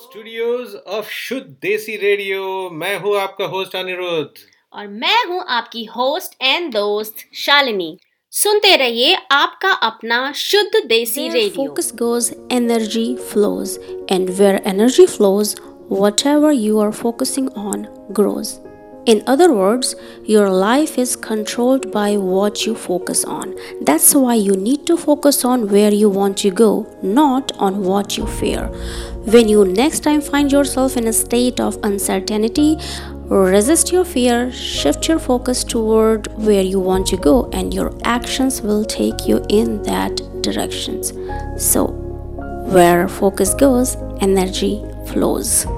Studios of शुद्ध देसी radio. मैं हूँ आपका होस्ट अनिरुद्ध और मैं हूँ आपकी होस्ट एंड दोस्त शालिनी। सुनते रहिए आपका अपना शुद्ध देसी radio. Focus goes, energy flows, and where energy flows, whatever you are focusing on grows. In other words, your life is controlled by what you focus on. That's why you need to focus on where you want to go, not on what you fear. When you next time find yourself in a state of uncertainty, resist your fear, shift your focus toward where you want to go, and your actions will take you in that direction. So, where focus goes, energy flows.